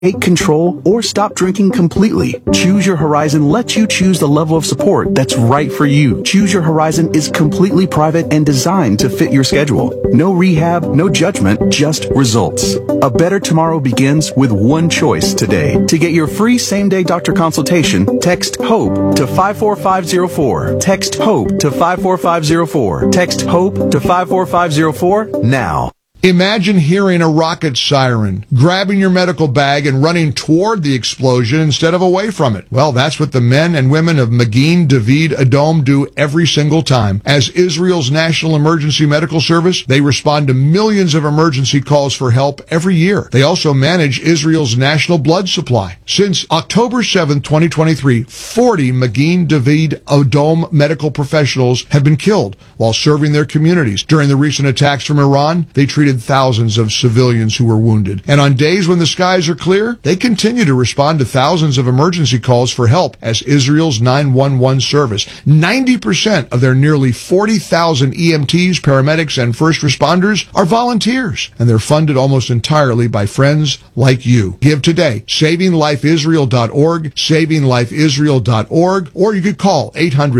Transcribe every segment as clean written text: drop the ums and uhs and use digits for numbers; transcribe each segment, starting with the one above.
Take control or stop drinking completely. Choose Your Horizon lets you choose the level of support that's right for you. Choose Your Horizon is completely private and designed to fit your schedule. No rehab, no judgment, just results. A better tomorrow begins with one choice today. To get your free same-day doctor consultation, text HOPE to 54504. Text HOPE to 54504. Text HOPE to 54504 now. Imagine hearing a rocket siren, grabbing your medical bag and running toward the explosion instead of away from it. Well, that's what the men and women of Magen David Adom do every single time. As Israel's National Emergency Medical Service, they respond to millions of emergency calls for help every year. They also manage Israel's national blood supply. Since October 7, 2023, 40 Magen David Adom medical professionals have been killed while serving their communities. During the recent attacks from Iran, they treated thousands of civilians who were wounded. And on days when the skies are clear, they continue to respond to thousands of emergency calls for help as Israel's 911 service. 90% of their nearly 40,000 EMTs, paramedics, and first responders are volunteers, and they're funded almost entirely by friends like you. Give today. SavingLifeIsrael.org, SavingLifeIsrael.org, or you could call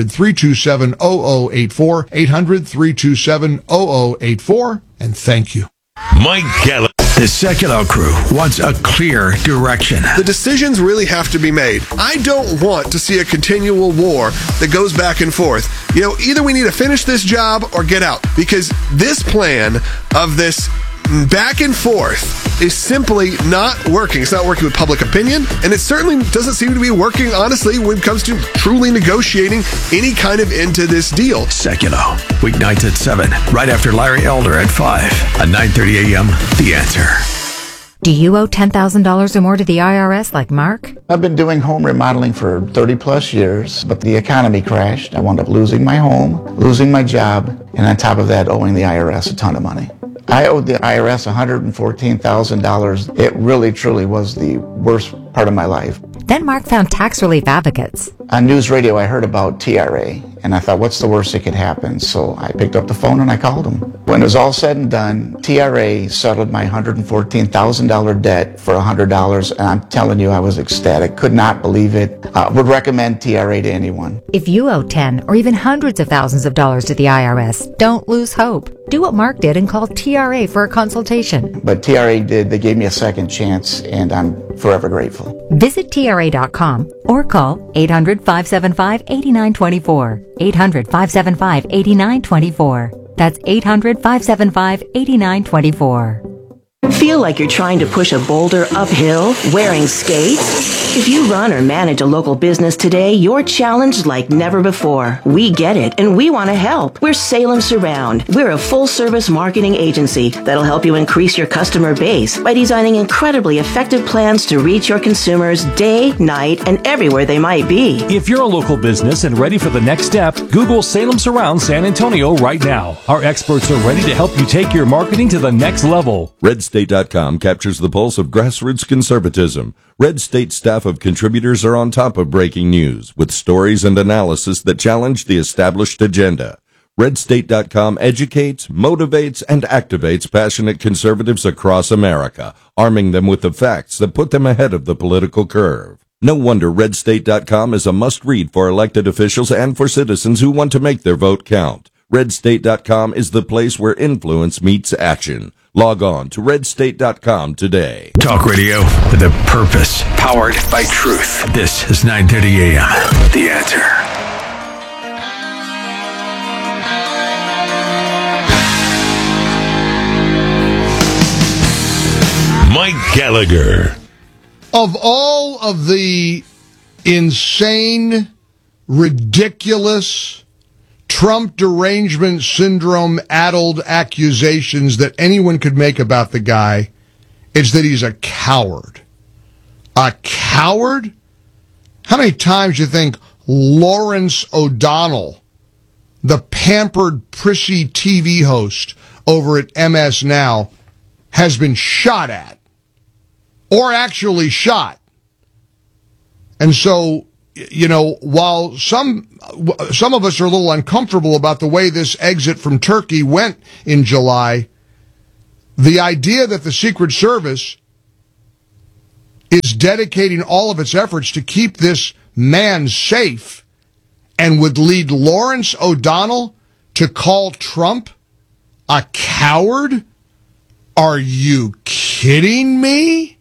800-327-0084, 800-327-0084, and thank you. Mike Gallagher. The Secular Crew wants a clear direction. The decisions really have to be made. I don't want to see a continual war that goes back and forth. You know, either we need to finish this job or get out, because this plan of this back and forth is simply not working. It's not working with public opinion, and it certainly doesn't seem to be working, honestly, when it comes to truly negotiating any kind of end to this deal. Secular, weeknights at 7, right after Larry Elder at 5, at 9:30 a.m., The Answer. Do you owe $10,000 or more to the IRS like Mark? I've been doing home remodeling for 30 plus years, but the economy crashed. I wound up losing my home, losing my job, and on top of that, owing the IRS a ton of money. I owed the IRS $114,000. It really, truly was the worst part of my life. Then Mark found tax relief advocates. On news radio, I heard about TRA, and I thought, what's the worst that could happen? So I picked up the phone and I called them. When it was all said and done, TRA settled my $114,000 debt for $100, and I'm telling you, I was ecstatic. Could not believe it. Would recommend TRA to anyone. If you owe 10 or even hundreds of thousands of dollars to the IRS, don't lose hope. Do what Mark did and call TRA for a consultation. But TRA did. They gave me a second chance, and I'm forever grateful. Visit TRA.com or call 800-575-8924. 800-575-8924. That's 800-575-8924. Feel like you're trying to push a boulder uphill wearing skates? If you run or manage a local business today, you're challenged like never before. We get it, and we want to help. We're Salem Surround. We're a full-service marketing agency that'll help you increase your customer base by designing incredibly effective plans to reach your consumers day, night, and everywhere they might be. If you're a local business and ready for the next step, Google Salem Surround San Antonio right now. Our experts are ready to help you take your marketing to the next level. RedState.com captures the pulse of grassroots conservatism. Red State staff of contributors are on top of breaking news with stories and analysis that challenge the established agenda. RedState.com educates, motivates, and activates passionate conservatives across America, arming them with the facts that put them ahead of the political curve. No wonder RedState.com is a must-read for elected officials and for citizens who want to make their vote count. RedState.com is the place where influence meets action. Log on to redstate.com today. Talk radio with a purpose, powered by truth. This is 9:30 a.m. The Answer. Mike Gallagher. Of all of the insane, ridiculous, Trump derangement syndrome-addled accusations that anyone could make about the guy, it's that he's a coward. A coward? How many times do you think Lawrence O'Donnell, the pampered, prissy TV host over at MS Now, has been shot at? Or actually shot? And so, you know, while some of us are a little uncomfortable about the way this exit from Turkey went in July, the idea that the Secret Service is dedicating all of its efforts to keep this man safe and would lead Lawrence O'Donnell to call Trump a coward? Are you kidding me?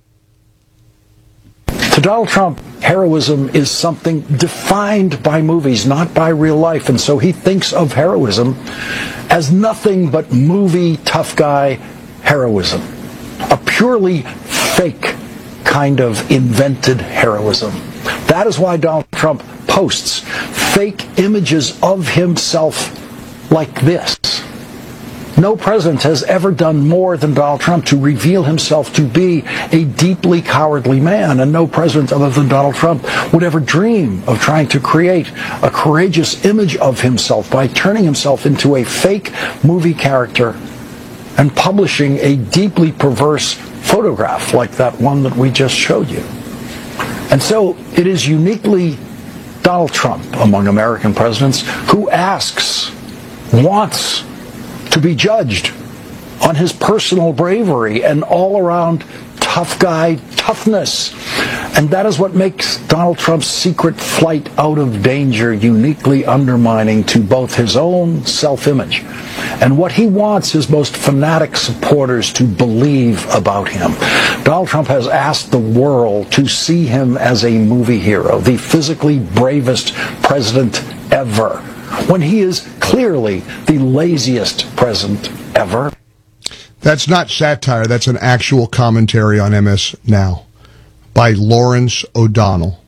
To Donald Trump, heroism is something defined by movies, not by real life. And so he thinks of heroism as nothing but movie tough guy heroism. A purely fake kind of invented heroism. That is why Donald Trump posts fake images of himself like this. No president has ever done more than Donald Trump to reveal himself to be a deeply cowardly man, and no president other than Donald Trump would ever dream of trying to create a courageous image of himself by turning himself into a fake movie character and publishing a deeply perverse photograph like that one that we just showed you. And so it is uniquely Donald Trump among American presidents who wants to be judged on his personal bravery and all-around tough guy toughness. And that is what makes Donald Trump's secret flight out of danger uniquely undermining to both his own self-image and what he wants his most fanatic supporters to believe about him. Donald Trump has asked the world to see him as a movie hero, the physically bravest president ever, when he is clearly the laziest president ever. That's not satire. That's an actual commentary on MS Now by Lawrence O'Donnell.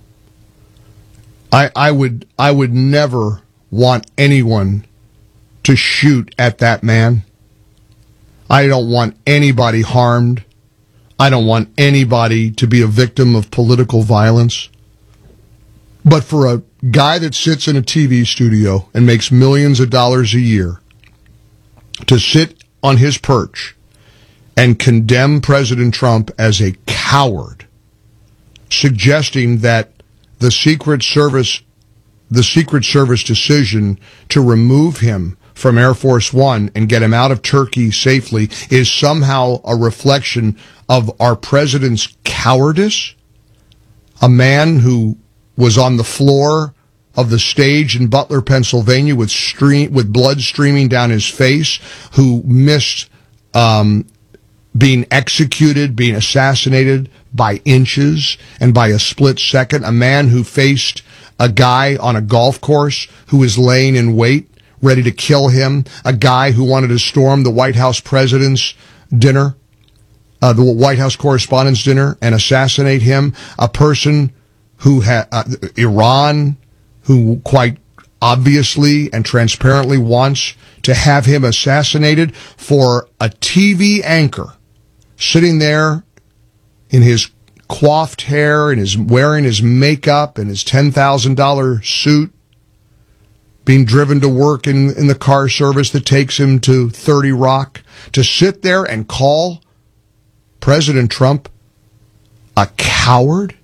I would never want anyone to shoot at that man. I don't want anybody harmed. I don't want anybody to be a victim of political violence. But for a guy that sits in a TV studio and makes millions of dollars a year to sit on his perch and condemn President Trump as a coward, suggesting that the Secret Service decision to remove him from Air Force One and get him out of Turkey safely is somehow a reflection of our president's cowardice. A man who was on the floor of the stage in Butler, Pennsylvania, with blood streaming down his face, who missed being executed, being assassinated by inches and by a split second. A man who faced a guy on a golf course who was laying in wait, ready to kill him. A guy who wanted to storm the White House president's dinner, the White House correspondents' dinner, and assassinate him. A person who had Iran, who quite obviously and transparently wants to have him assassinated, for a TV anchor sitting there in his coiffed hair and wearing his makeup and his $10,000 suit, being driven to work in the car service that takes him to 30 Rock, to sit there and call President Trump a coward?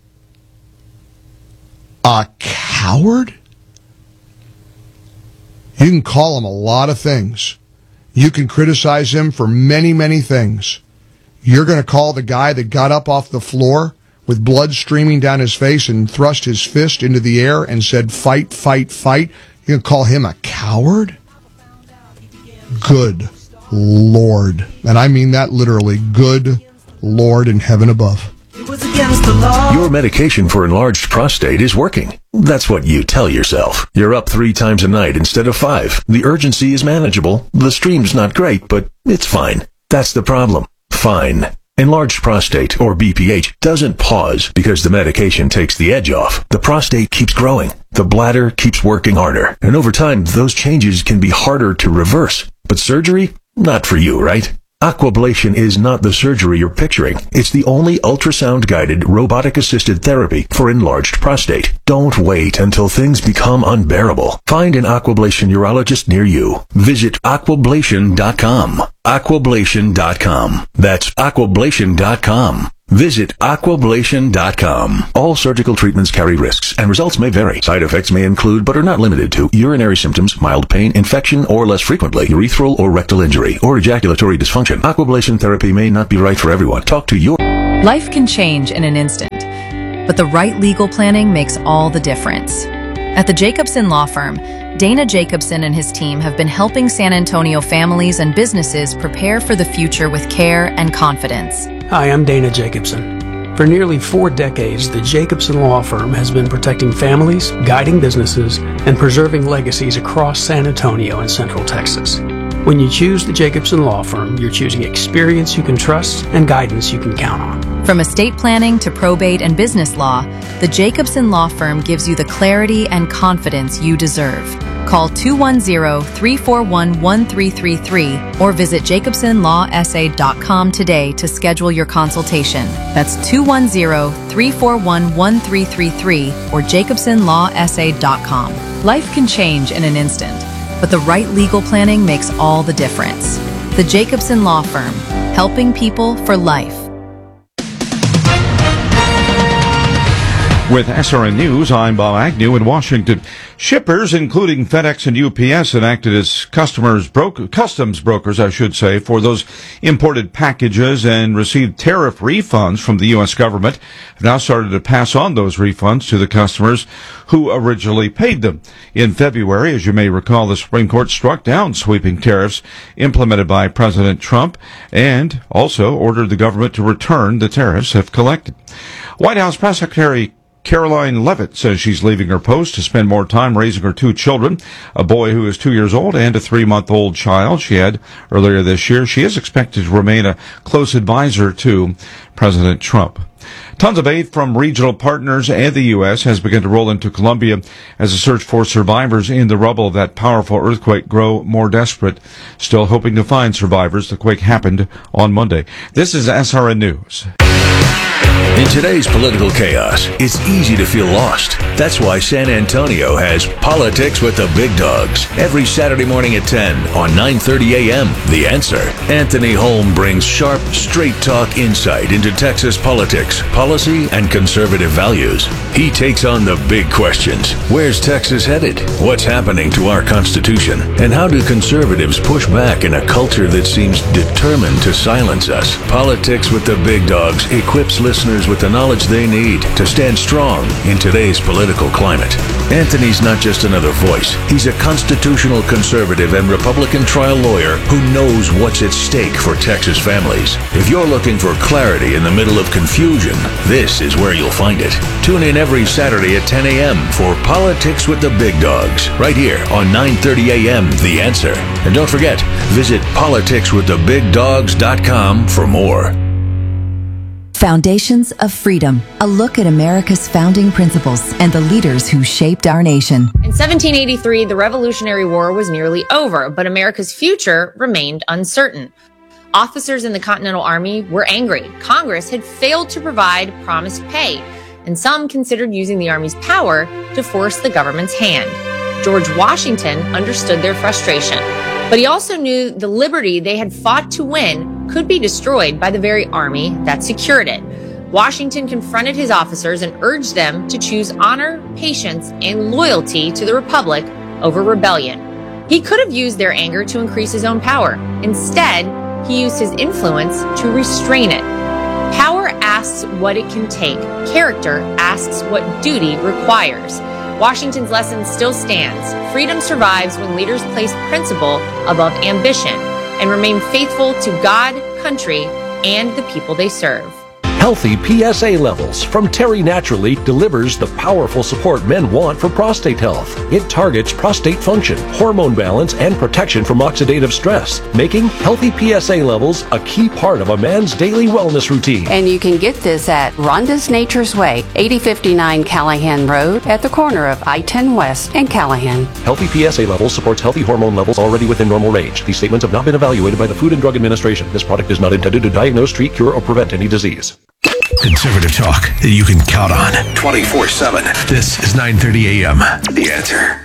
A coward? You can call him a lot of things. You can criticize him for many, many things. You're going to call the guy that got up off the floor with blood streaming down his face and thrust his fist into the air and said, "Fight, fight, fight." You're going to call him a coward? Good Lord. And I mean that literally. Good Lord in heaven above. Your medication for enlarged prostate is working. That's what you tell yourself. You're up 3 times a night instead of 5. The urgency is manageable. The stream's not great, but it's fine. That's the problem. Fine. Enlarged prostate, or BPH, doesn't pause because the medication takes the edge off. The prostate keeps growing. The bladder keeps working harder. And over time, those changes can be harder to reverse. But surgery? Not for you, right? Aquablation is not the surgery you're picturing. It's the only ultrasound-guided, robotic-assisted therapy for enlarged prostate. Don't wait until things become unbearable. Find an Aquablation urologist near you. Visit aquablation.com. Aquablation.com. That's aquablation.com. Visit aquablation.com. All surgical treatments carry risks, and results may vary. Side effects may include, but are not limited to, urinary symptoms, mild pain, infection, or less frequently, urethral or rectal injury, or ejaculatory dysfunction. Aquablation therapy may not be right for everyone. Talk to your Life can change in an instant, but the right legal planning makes all the difference. At the Jacobson Law Firm, Dana Jacobson and his team have been helping San Antonio families and businesses prepare for the future with care and confidence. Hi, I'm Dana Jacobson. For nearly 4 decades, the Jacobson Law Firm has been protecting families, guiding businesses, and preserving legacies across San Antonio and Central Texas. When you choose the Jacobson Law Firm, you're choosing experience you can trust and guidance you can count on. From estate planning to probate and business law, the Jacobson Law Firm gives you the clarity and confidence you deserve. Call 210-341-1333 or visit jacobsonlawsa.com today to schedule your consultation. That's 210-341-1333 or jacobsonlawsa.com. Life can change in an instant, but the right legal planning makes all the difference. The Jacobson Law Firm, helping people for life. With SRN News, I'm Bob Agnew in Washington. Shippers, including FedEx and UPS, had acted as customs brokers, for those imported packages and received tariff refunds from the U.S. government. Have now started to pass on those refunds to the customers who originally paid them. In February, as you may recall, the Supreme Court struck down sweeping tariffs implemented by President Trump and also ordered the government to return the tariffs if collected. White House Press Secretary Caroline Leavitt says she's leaving her post to spend more time raising her 2 children, a boy who is 2 years old and a 3-month-old child she had earlier this year. She is expected to remain a close advisor to President Trump. Tons of aid from regional partners and the U.S. has begun to roll into Colombia as the search for survivors in the rubble of that powerful earthquake grow more desperate. Still hoping to find survivors. The quake happened on Monday. This is SRN News. In today's political chaos, it's easy to feel lost. That's why San Antonio has Politics with the Big Dogs every Saturday morning at 10 on 9:30 a.m. The Answer. Anthony Holm brings sharp, straight-talk insight into Texas politics, policy, and conservative values. He takes on the big questions. Where's Texas headed? What's happening to our Constitution? And how do conservatives push back in a culture that seems determined to silence us? Politics with the Big Dogs equips listeners with the knowledge they need to stand strong in today's political climate. Anthony's not just another voice. He's a constitutional conservative and Republican trial lawyer who knows what's at stake for Texas families. If you're looking for clarity in the middle of confusion, this is where you'll find it. Tune in every Saturday at 10 a.m. for Politics with the Big Dogs, right here on 9:30 a.m. The Answer. And don't forget, visit politicswiththebigdogs.com for more. Foundations of Freedom, a look at America's founding principles and the leaders who shaped our nation. In 1783, the Revolutionary War was nearly over, but America's future remained uncertain. Officers in the Continental Army were angry. Congress had failed to provide promised pay, and some considered using the Army's power to force the government's hand. George Washington understood their frustration, but he also knew the liberty they had fought to win could be destroyed by the very army that secured it. Washington confronted his officers and urged them to choose honor, patience, and loyalty to the Republic over rebellion. He could have used their anger to increase his own power. Instead, he used his influence to restrain it. Power asks what it can take. Character asks what duty requires. Washington's lesson still stands. Freedom survives when leaders place principle above ambition and remain faithful to God, country, and the people they serve. Healthy PSA levels from Terry Naturally delivers the powerful support men want for prostate health. It targets prostate function, hormone balance, and protection from oxidative stress, making healthy PSA levels a key part of a man's daily wellness routine. And you can get this at Rhonda's Nature's Way, 8059 Callahan Road at the corner of I-10 West and Callahan. Healthy PSA levels supports healthy hormone levels already within normal range. These statements have not been evaluated by the Food and Drug Administration. This product is not intended to diagnose, treat, cure, or prevent any disease. Conservative talk that you can count on 24/7. This is 9:30 a.m. The Answer.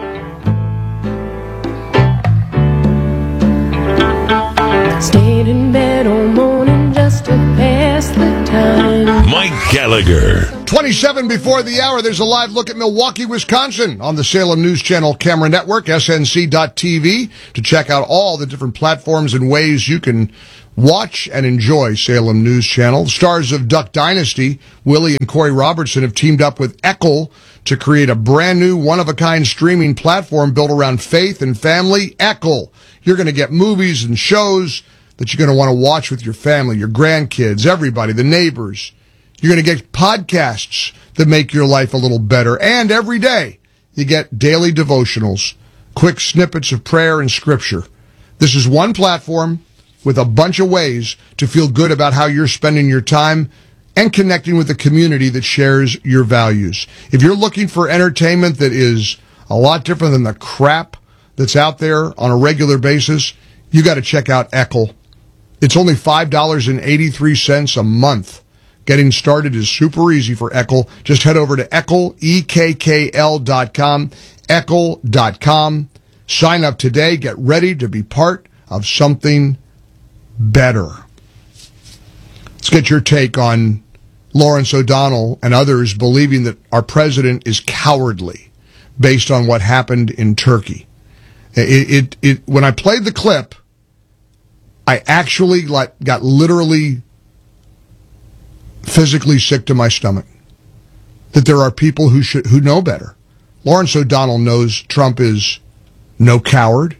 Stayed in bed all morning just to pass the time. Mike Gallagher. 27 before the hour, there's a live look at Milwaukee, Wisconsin on the Salem News Channel camera network, snc.tv, to check out all the different platforms and ways you can Watch and enjoy Salem News Channel. The stars of Duck Dynasty, Willie and Corey Robertson, have teamed up with Eccl to create a brand new one-of-a-kind streaming platform built around faith and family. Eccl. You're going to get movies and shows that you're going to want to watch with your family, your grandkids, everybody, the neighbors. You're going to get podcasts that make your life a little better. And every day, you get daily devotionals, quick snippets of prayer and scripture. This is one platform with a bunch of ways to feel good about how you're spending your time and connecting with a community that shares your values. If you're looking for entertainment that is a lot different than the crap that's out there on a regular basis, you got to check out Eccl. It's only $5.83 a month. Getting started is super easy for Eccl. Just head over to Eccl, EKKL.com, Eccl.com. Sign up today. Get ready to be part of something better. Let's get your take on Lawrence O'Donnell and others believing that our president is cowardly based on what happened in Turkey. When I played the clip, I actually got literally physically sick to my stomach. That there are people who know better. Lawrence O'Donnell knows Trump is no coward.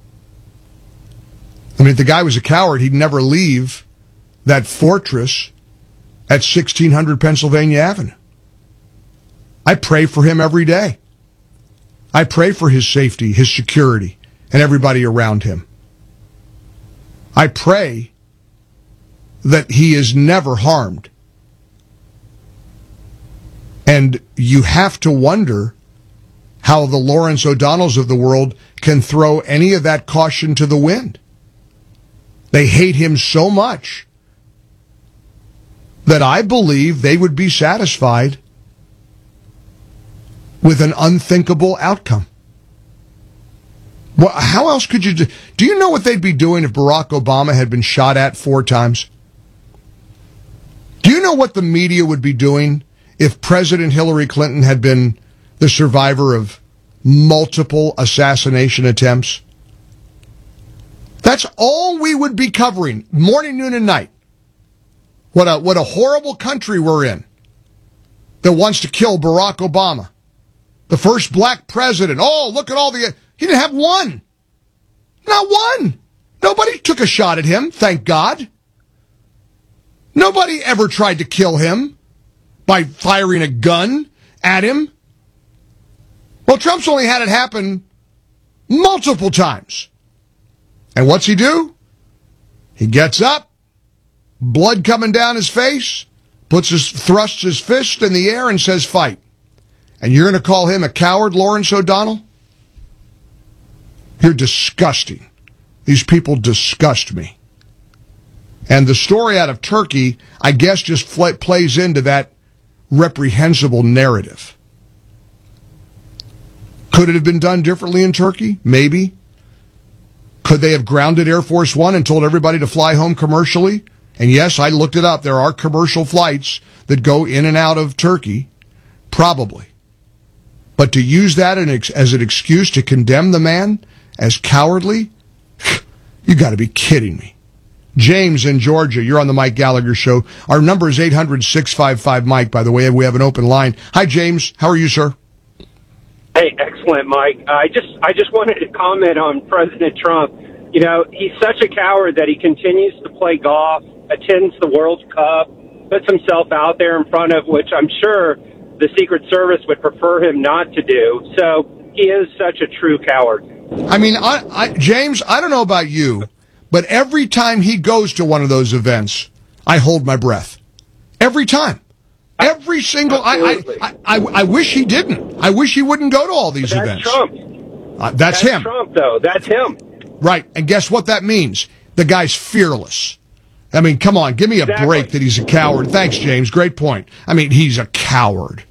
I mean, if the guy was a coward, he'd never leave that fortress at 1600 Pennsylvania Avenue. I pray for him every day. I pray for his safety, his security, and everybody around him. I pray that he is never harmed. And you have to wonder how the Lawrence O'Donnells of the world can throw any of that caution to the wind. They hate him so much that I believe they would be satisfied with an unthinkable outcome. Well, how else could you do? Do you know what they'd be doing if Barack Obama had been shot at 4 times? Do you know what the media would be doing if President Hillary Clinton had been the survivor of multiple assassination attempts? That's all we would be covering, morning, noon, and night. What a horrible country we're in that wants to kill Barack Obama, the first black president. Oh, look at all the... He didn't have one. Not one. Nobody took a shot at him, thank God. Nobody ever tried to kill him by firing a gun at him. Well, Trump's only had it happen multiple times. And what's he do? He gets up, blood coming down his face, thrusts his fist in the air and says, fight. And you're going to call him a coward, Lawrence O'Donnell? You're disgusting. These people disgust me. And the story out of Turkey, I guess, just plays into that reprehensible narrative. Could it have been done differently in Turkey? Maybe. Could they have grounded Air Force One and told everybody to fly home commercially? And yes, I looked it up. There are commercial flights that go in and out of Turkey. Probably. But to use that as an excuse to condemn the man as cowardly? You got to be kidding me. James in Georgia, you're on the Mike Gallagher Show. Our number is 800-655-MIKE, by the way. We have an open line. Hi, James. How are you, sir? Hey, excellent, Mike. I just wanted to comment on President Trump. You know, he's such a coward that he continues to play golf, attends the World Cup, puts himself out there in front of, which I'm sure the Secret Service would prefer him not to do. So he is such a true coward. I mean, James, I don't know about you, but every time he goes to one of those events, I hold my breath. Every time. Every single... I wish he didn't. I wish he wouldn't go to all these events. Trump. That's him. Trump, though. That's him. Right. And guess what that means? The guy's fearless. I mean, come on. Give me a break that he's a coward. Thanks, James. Great point. I mean, he's a coward.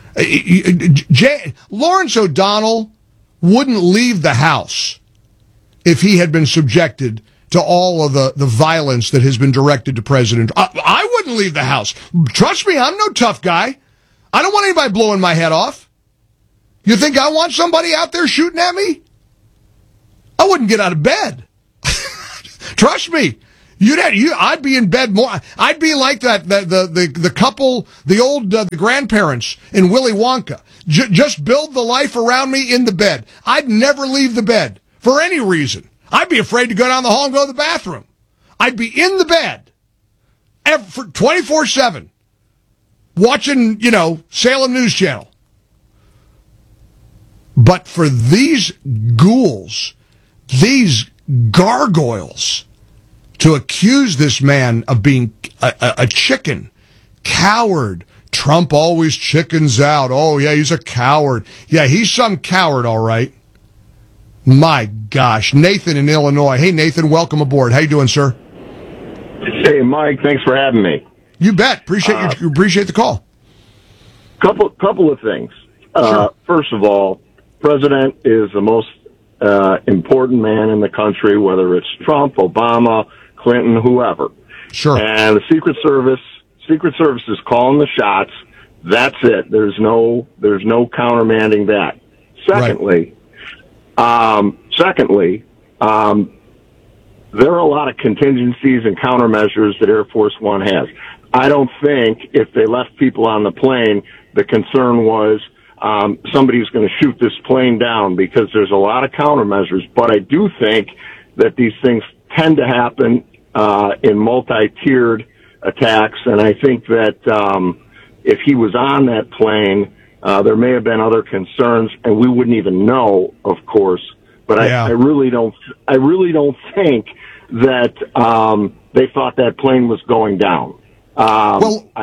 Lawrence O'Donnell wouldn't leave the house if he had been subjected to all of the violence that has been directed to President. I wouldn't leave the house. Trust me, I'm no tough guy. I don't want anybody blowing my head off. You think I want somebody out there shooting at me? I wouldn't get out of bed. Trust me. I'd be in bed more. I'd be like the couple, the grandparents in Willy Wonka. Just build the life around me in the bed. I'd never leave the bed for any reason. I'd be afraid to go down the hall and go to the bathroom. I'd be in the bed for 24/7 watching, Salem News Channel. But for these ghouls, these gargoyles, to accuse this man of being a chicken, coward. Trump always chickens out. Oh, yeah, he's a coward. Yeah, he's some coward, all right. My gosh. Nathan in Illinois. Hey, Nathan, welcome aboard. How you doing, sir? Hey, Mike, thanks for having me. You bet. Appreciate the call. Couple of things. Sure. First of all, President is the most important man in the country, whether it's Trump, Obama, Clinton, whoever. Sure. And the Secret Service is calling the shots. That's it. There's no countermanding that. Secondly, there are a lot of contingencies and countermeasures that Air Force One has. I don't think if they left people on the plane, the concern was somebody's going to shoot this plane down, because there's a lot of countermeasures. But I do think that these things tend to happen in multi-tiered attacks, and I think that if he was on that plane, there may have been other concerns, and we wouldn't even know, of course. But I really don't think that they thought that plane was going down. I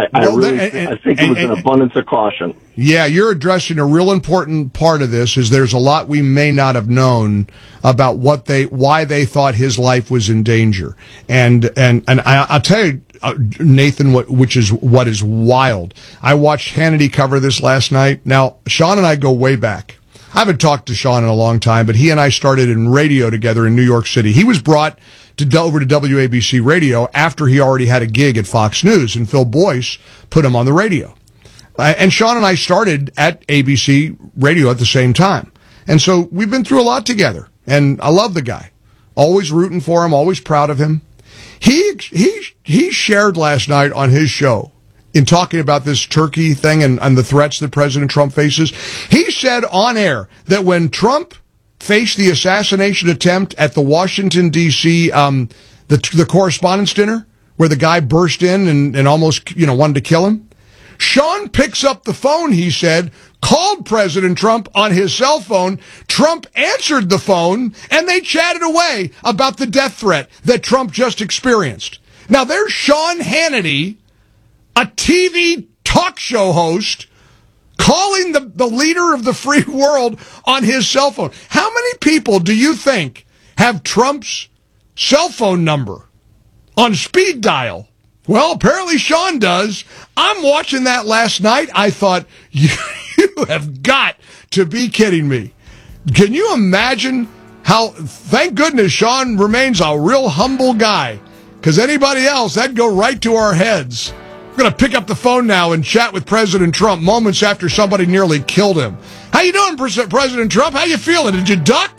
think it was an abundance of caution. Yeah, you're addressing a real important part of this. Is there's a lot we may not have known about why they thought his life was in danger, and I'll tell you, Nathan, what is wild. I watched Hannity cover this last night. Now, Sean and I go way back. I haven't talked to Sean in a long time, but he and I started in radio together in New York City. He was brought over to WABC Radio after he already had a gig at Fox News, and Phil Boyce put him on the radio. And Sean and I started at ABC Radio at the same time. And so we've been through a lot together, and I love the guy. Always rooting for him, always proud of him. He shared last night on his show, in talking about this Turkey thing and the threats that President Trump faces, he said on air that when Trump faced the assassination attempt at the Washington, D.C., the Correspondents' Dinner, where the guy burst in and almost, wanted to kill him, Sean picks up the phone, he said, called President Trump on his cell phone. Trump answered the phone, and they chatted away about the death threat that Trump just experienced. Now, there's Sean Hannity, a TV talk show host, calling the leader of the free world on his cell phone. How many people do you think have Trump's cell phone number on speed dial? Well, apparently Sean does. I'm watching that last night. I thought, you have got to be kidding me. Can you imagine how, thank goodness Sean remains a real humble guy, because anybody else, that'd go right to our heads. I'm going to pick up the phone now and chat with President Trump moments after somebody nearly killed him. How you doing, President Trump? How you feeling? Did you duck?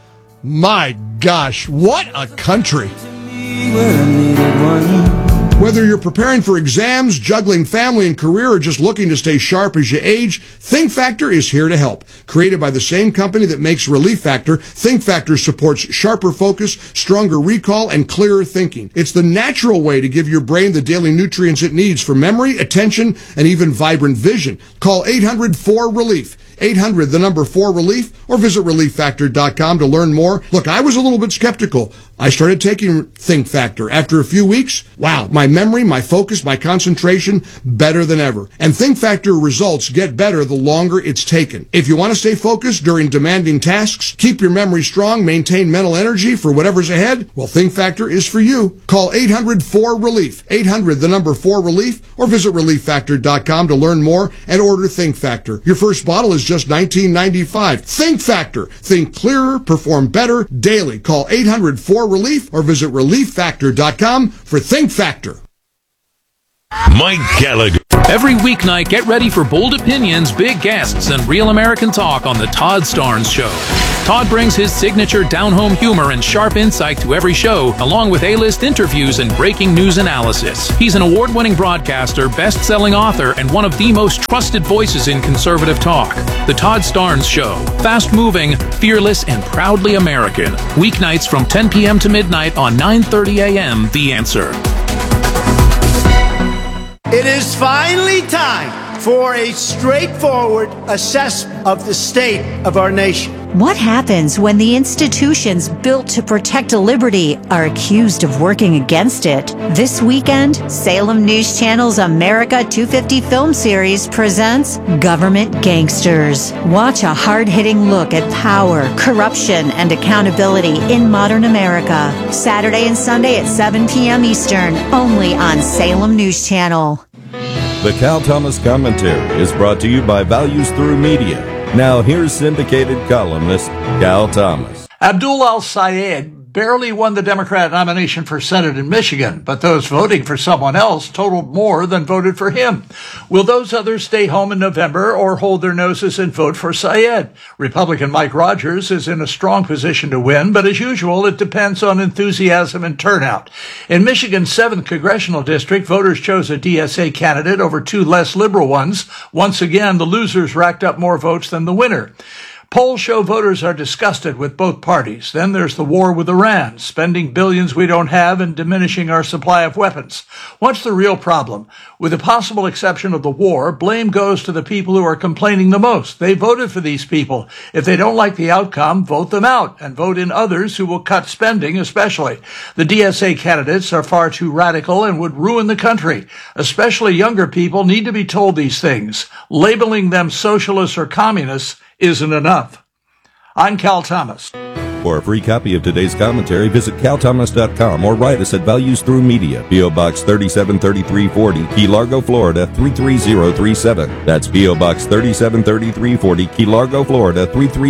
My gosh, what a country. Whether you're preparing for exams, juggling family and career, or just looking to stay sharp as you age, Think Factor is here to help. Created by the same company that makes Relief Factor, Think Factor supports sharper focus, stronger recall, and clearer thinking. It's the natural way to give your brain the daily nutrients it needs for memory, attention, and even vibrant vision. Call 800-4RELIEF. 800-4RELIEF, or visit ReliefFactor.com to learn more. Look, I was a little bit skeptical. I started taking Think Factor. After a few weeks, wow, my memory, my focus, my concentration, better than ever. And Think Factor results get better the longer it's taken. If you want to stay focused during demanding tasks, keep your memory strong, maintain mental energy for whatever's ahead, well, Think Factor is for you. Call 800-4RELIEF. 800-4RELIEF, or visit ReliefFactor.com to learn more and order Think Factor. Your first bottle is just $19.95. Think Factor. Think clearer, perform better daily. Call 800-4RELIEF or visit ReliefFactor.com for Think Factor. Mike Gallagher. Every weeknight, get ready for bold opinions, big guests, and real American talk on The Todd Starnes Show. Todd brings his signature down-home humor and sharp insight to every show, along with A-list interviews and breaking news analysis. He's an award-winning broadcaster, best-selling author, and one of the most trusted voices in conservative talk. The Todd Starnes Show. Fast-moving, fearless, and proudly American. Weeknights from 10 p.m. to midnight on 9:30 a.m. The Answer. It is finally time for a straightforward assessment of the state of our nation. What happens when the institutions built to protect liberty are accused of working against it? This weekend, Salem News Channel's America 250 film series presents Government Gangsters. Watch a hard-hitting look at power, corruption, and accountability in modern America. Saturday and Sunday at 7 p.m. Eastern, only on Salem News Channel. The Cal Thomas Commentary is brought to you by Values Through Media. Now here's syndicated columnist Cal Thomas. Abdul al-Sayed barely won the Democrat nomination for Senate in Michigan, but those voting for someone else totaled more than voted for him. Will those others stay home in November or hold their noses and vote for Sayed? Republican Mike Rogers is in a strong position to win, but as usual, it depends on enthusiasm and turnout. In Michigan's 7th congressional district, voters chose a DSA candidate over two less liberal ones. Once again, the losers racked up more votes than the winner. Polls show voters are disgusted with both parties. Then there's the war with Iran, spending billions we don't have and diminishing our supply of weapons. What's the real problem? With the possible exception of the war, blame goes to the people who are complaining the most. They voted for these people. If they don't like the outcome, vote them out and vote in others who will cut spending especially. The DSA candidates are far too radical and would ruin the country. Especially younger people need to be told these things. Labeling them socialists or communists isn't enough. I'm Cal Thomas. For a free copy of today's commentary, visit calthomas.com or write us at Values Through Media, P.O. Box 373340, Key Largo, Florida 33037. That's P.O. Box 373340, Key Largo, Florida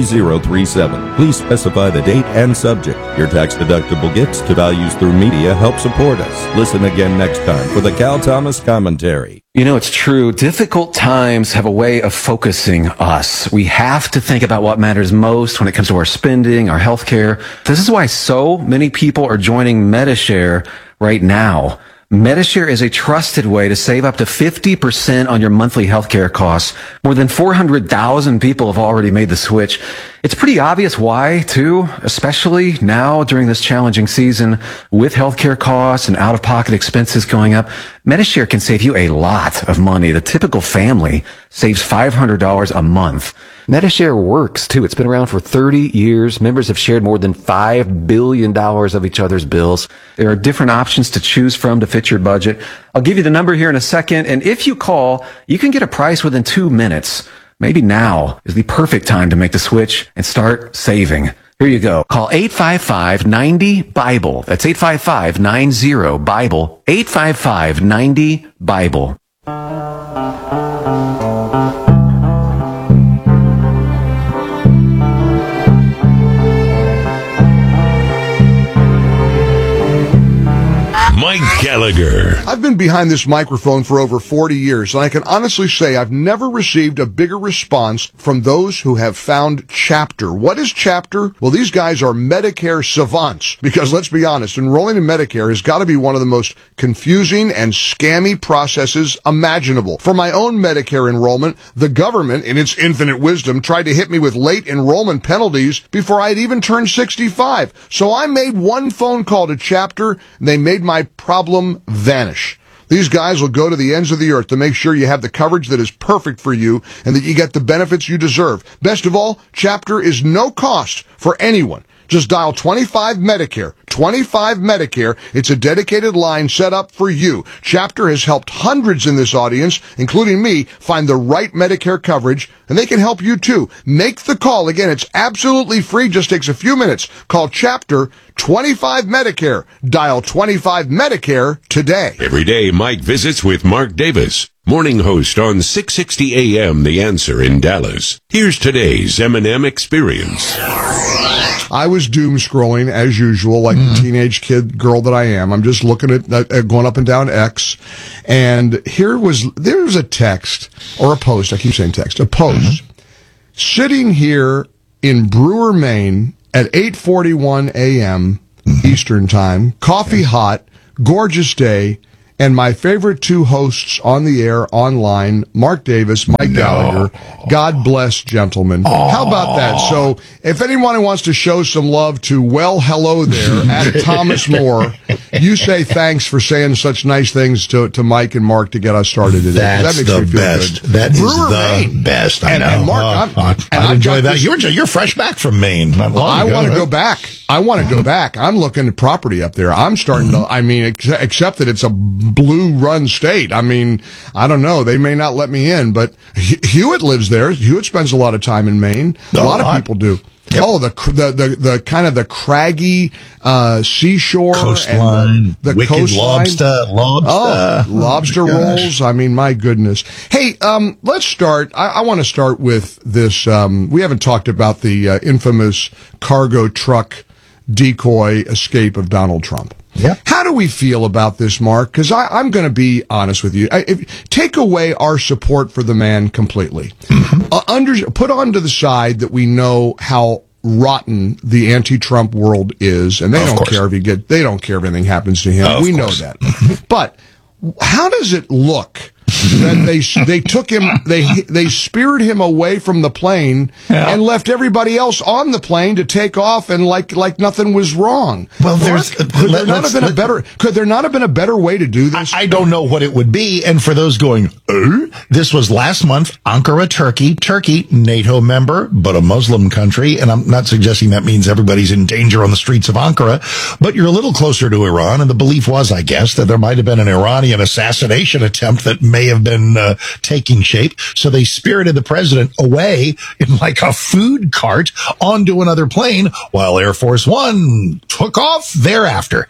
33037. Please specify the date and subject. Your tax-deductible gifts to Values Through Media help support us. Listen again next time for the Cal Thomas Commentary. You know, it's true. Difficult times have a way of focusing us. We have to think about what matters most when it comes to our spending, our health care. This is why so many people are joining Medi-Share right now. Medi-Share is a trusted way to save up to 50% on your monthly healthcare costs. More than 400,000 people have already made the switch. It's pretty obvious why, too, especially now during this challenging season with healthcare costs and out-of-pocket expenses going up. Medi-Share can save you a lot of money. The typical family saves $500 a month. Medi-Share works, too. It's been around for 30 years. Members have shared more than $5 billion of each other's bills. There are different options to choose from to fit your budget. I'll give you the number here in a second, and if you call, you can get a price within 2 minutes. Maybe now is the perfect time to make the switch and start saving. Here you go. Call 855-90-BIBLE. That's 855-90-BIBLE. 855-90-BIBLE. Mike Gallagher. I've been behind this microphone for over 40 years, and I can honestly say I've never received a bigger response from those who have found Chapter. What is Chapter? Well, these guys are Medicare savants, because let's be honest, enrolling in Medicare has got to be one of the most confusing and scammy processes imaginable. For my own Medicare enrollment, the government, in its infinite wisdom, tried to hit me with late enrollment penalties before I'd even turned 65. So I made one phone call to Chapter, and they made my problem vanish. These guys will go to the ends of the earth to make sure you have the coverage that is perfect for you and that you get the benefits you deserve. Best of all, Chapter is no cost for anyone. Just dial 25 Medicare. 25 Medicare. It's a dedicated line set up for you. Chapter has helped hundreds in this audience, including me, find the right Medicare coverage, and they can help you too. Make the call. Again, it's absolutely free. Just takes a few minutes. Call Chapter 25 Medicare. Dial 25 Medicare today. Every day, Mike visits with Mark Davis, morning host on 660 AM The Answer in Dallas. Here's today's M&M Experience. I was doom scrolling as usual, like the teenage girl that I am. I'm just looking at going up and down X, and there was a text or a post. I keep saying text. A post sitting here in Brewer, Maine at 8:41 a.m. Eastern Time, coffee hot, gorgeous day. And my favorite two hosts on the air online, Mark Davis, Mike Gallagher. God bless, gentlemen. How about that? So if anyone wants to show some love to hello there at Thomas Moore, you say thanks for saying such nice things to Mike and Mark to get us started today. That's that makes the me feel best. good. That Brewer, is the Maine. best. I know. And Mark, I enjoy that. You're fresh back from Maine. I want to go back. I'm looking at property up there. I'm starting to, except that it's a blue run state. I mean, I don't know. They may not let me in, but Hewitt lives there. Hewitt spends a lot of time in Maine. A lot of people do. Yep. Oh, the kind of the craggy seashore coastline, and the wicked coastline. lobster rolls. I mean, my goodness. Hey, let's start. I want to start with this. We haven't talked about the infamous cargo truck decoy escape of Donald Trump. Yep. How do we feel about this, Mark? Because I'm going to be honest with you. Take away our support for the man completely. Put onto the side that we know how rotten the anti-Trump world is, and they don't care if anything happens to him. We know that. But how does it look that they took him, they speared him away from the plane and left everybody else on the plane to take off and like nothing was wrong? Well, could there not have been a better way to do this? I don't know what it would be. And for those going, this was last month, Ankara, Turkey, NATO member, but a Muslim country. And I'm not suggesting that means everybody's in danger on the streets of Ankara, but you're a little closer to Iran. And the belief was, I guess, that there might have been an Iranian assassination attempt that may have been taking shape. So they spirited the president away in like a food cart onto another plane while Air Force One took off thereafter.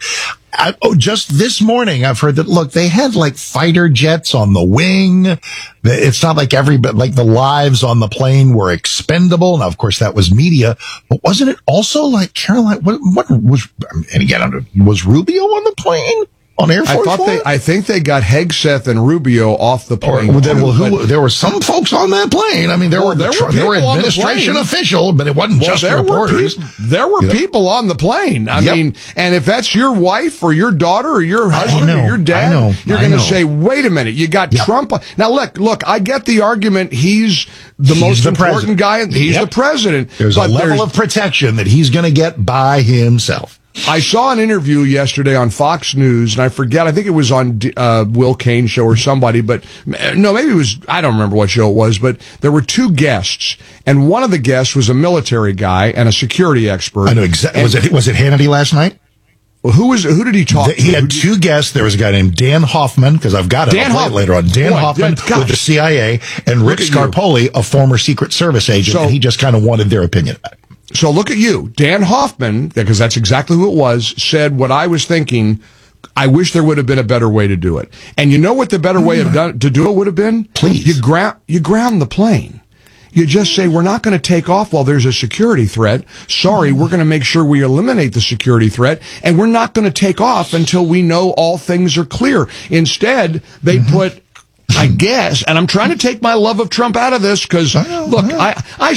Just this morning, I've heard that, look, they had like fighter jets on the wing. It's not like the lives on the plane were expendable. Now, of course, that was media, but wasn't it also like Caroline, what was, and again, was Rubio on the plane? On Air Force One? I think they got Hegseth and Rubio off the plane. There were some folks on that plane. I mean, there were administration officials, but it wasn't just reporters. There were people on the plane. I mean, and if that's your wife or your daughter or your husband or your dad, you're going to say, wait a minute, you got Trump. Now, look, I get the argument. He's the most important guy. He's the president. There's a level of protection that he's going to get by himself. I saw an interview yesterday on Fox News, and I think it was on Will Cain's show or somebody, but no, maybe it was, I don't remember what show it was, but there were two guests, and one of the guests was a military guy and a security expert. I know exactly. Was it Hannity last night? Well, who did he talk to? He had two guests. There was a guy named Dan Hoffman, because I've got it. I'll play it later on. Dan Hoffman with the CIA, and Rick Scarpoli, a former Secret Service agent, and he just kind of wanted their opinion about it. So look at you. Dan Hoffman, because that's exactly who it was, said what I was thinking. I wish there would have been a better way to do it. And you know what the better way to do it would have been? Please. You ground the plane. You just say, we're not going to take off while there's a security threat. Sorry, we're going to make sure we eliminate the security threat, and we're not going to take off until we know all things are clear. Instead, they put, I guess, and I'm trying to take my love of Trump out of this because, look, I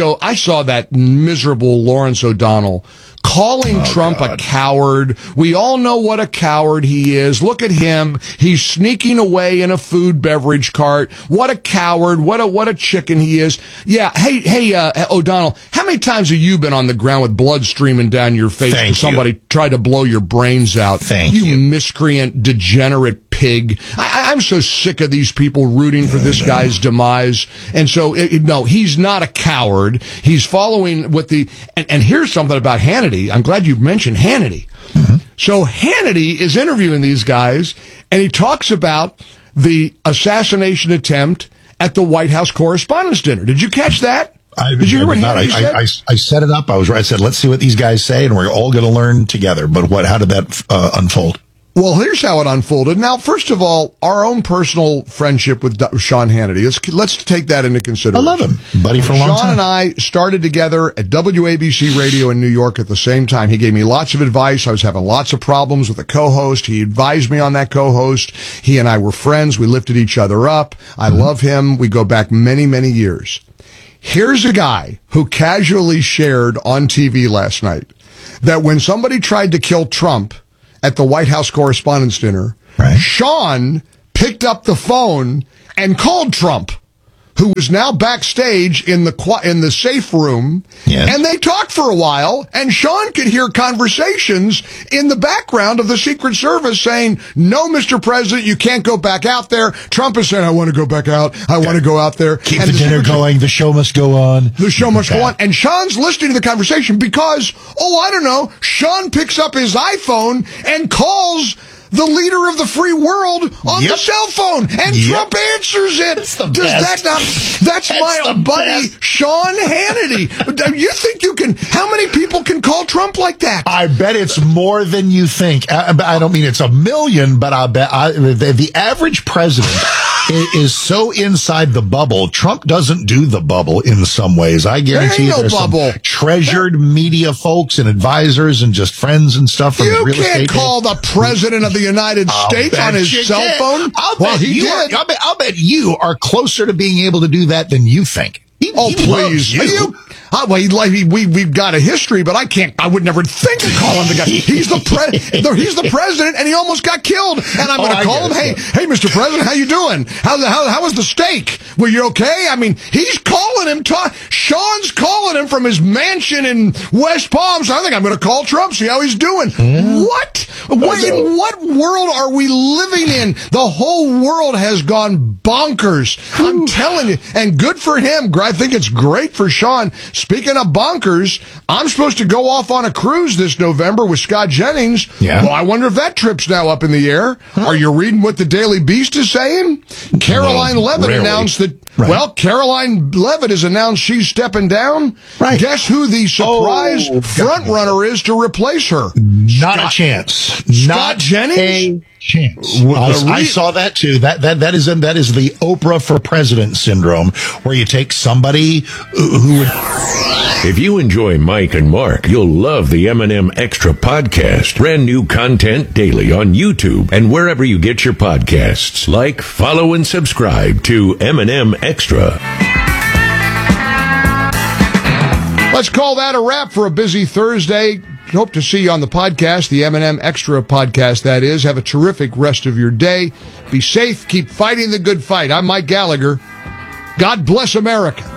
saw that miserable Lawrence O'Donnell calling Trump a coward. We all know what a coward he is. Look at him. He's sneaking away in a food beverage cart. What a coward. What a chicken he is. Yeah. Hey, O'Donnell, how many times have you been on the ground with blood streaming down your face because somebody tried to blow your brains out? Thank you. You miscreant, degenerate pig. I'm so sick of these people rooting for this guy's demise. And so, no, he's not a coward. He's following what and here's something about Hannity. I'm glad you mentioned Hannity. So Hannity is interviewing these guys, and he talks about the assassination attempt at the White House Correspondents' Dinner. Did you catch that? Did you hear what Hannity said? I set it up. I said, let's see what these guys say, and we're all going to learn together. But how did that unfold? Well, here's how it unfolded. Now, first of all, our own personal friendship with Sean Hannity. Let's take that into consideration. I love him. Buddy for a long time. Sean and I started together at WABC Radio in New York at the same time. He gave me lots of advice. I was having lots of problems with a co-host. He advised me on that co-host. He and I were friends. We lifted each other up. I love him. We go back many, many years. Here's a guy who casually shared on TV last night that when somebody tried to kill Trump at the White House Correspondents' Dinner, Sean picked up the phone and called Trump, who was now backstage in the safe room, and they talked for a while, and Sean could hear conversations in the background of the Secret Service saying, "No, Mr. President, you can't go back out there." Trump is saying, "I want to go back out. I want to go out there. Keep the dinner going. The show must go on." The show must go on. And Sean's listening to the conversation because, I don't know, Sean picks up his iPhone and calls the leader of the free world on the cell phone, and Trump answers it. That's my buddy, Sean Hannity. You think you can, how many people can call Trump like that? I bet it's more than you think. I don't mean it's a million, but I bet the average president is so inside the bubble. Trump doesn't do the bubble in some ways. I guarantee there's some treasured media folks and advisors and just friends and stuff from real estate. You can't call the president of the United States on his cell phone. I'll bet you are closer to being able to do that than you think. Please. We've got a history, but I would never think of calling the guy. He's the president, and he almost got killed. And I'm going to call him. Hey, Mr. President, how you doing? How was the steak? Were you okay? I mean, he's calling him. Sean's calling him from his mansion in West Palm. So I think I'm going to call Trump, see how he's doing. What? In what world are we living in? The whole world has gone bonkers. I'm telling you. And good for him. I think it's great for Sean. Speaking of bonkers, I'm supposed to go off on a cruise this November with Scott Jennings. Yeah. Well, I wonder if that trip's now up in the air. Are you reading what the Daily Beast is saying? Caroline Levitt announced that, Caroline Levitt has announced she's stepping down. Right. Guess who the surprise front runner is to replace her? Not a chance. Scott Jennings? Chance. I saw that too. That is the Oprah for President syndrome, where you take somebody who would. If you enjoy Mike and Mark, you'll love the M&M Extra podcast. Brand new content daily on YouTube and wherever you get your podcasts. Like, follow, and subscribe to M&M Extra. Let's call that a wrap for a busy Thursday. Hope to see you on the podcast, the M&M Extra podcast, that is. Have a terrific rest of your day. Be safe. Keep fighting the good fight. I'm Mike Gallagher. God bless America.